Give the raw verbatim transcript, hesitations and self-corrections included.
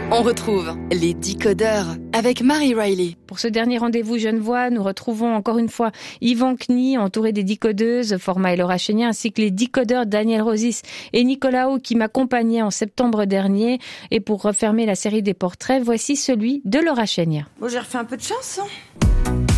On retrouve les décodeurs avec Marie Riley. Pour ce dernier rendez-vous Genevois, nous retrouvons encore une fois Yvan Knie, entouré des décodeuses Forma et Laura Chénier, ainsi que les décodeurs Daniel Rosis et Nicolas Haut qui m'accompagnaient en septembre dernier. Et pour refermer la série des portraits, voici celui de Laura Chénier. Bon, j'ai refait un peu de chanson.